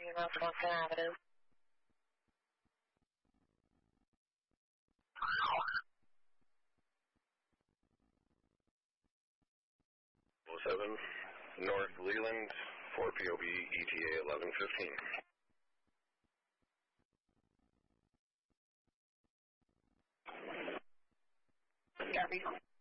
North Wilson Avenue. Seven North Leland, 4 POB, ETA 1115. Copy.